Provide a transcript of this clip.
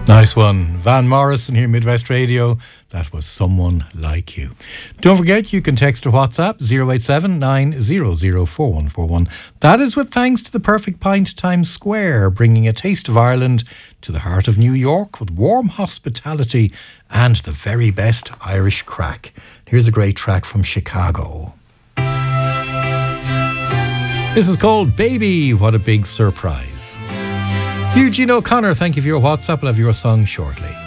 Nice one. Van Morrison here, Midwest Radio. That was Someone Like You. Don't forget, you can text or WhatsApp 087 900 4141. That is with thanks to the Perfect Pint Times Square, bringing a taste of Ireland to the heart of New York with warm hospitality and the very best Irish crack. Here's a great track from Chicago. This is called Baby, What a Big Surprise. Eugene O'Connor, thank you for your WhatsApp. I'll have your song shortly.